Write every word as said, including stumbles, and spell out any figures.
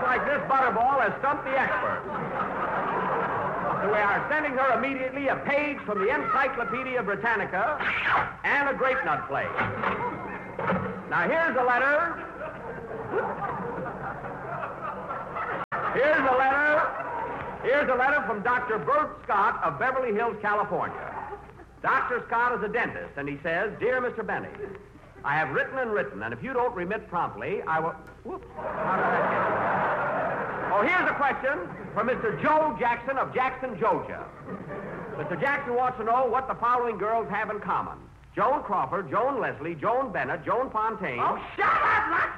like this butterball has stumped the expert. So we are sending her immediately a page from the Encyclopedia Britannica and a grape nut plate. Now, here's a letter. Here's a letter. Here's a letter from Doctor Bert Scott of Beverly Hills, California. Doctor Scott is a dentist, and he says, Dear Mister Benny, I have written and written, and if you don't remit promptly, I will... Whoops. How did that get? Oh, here's a question from Mister Joe Jackson of Jackson, Georgia. Mister Jackson wants to know what the following girls have in common. Joan Crawford, Joan Leslie, Joan Bennett, Joan Fontaine... Oh, shut up! Lots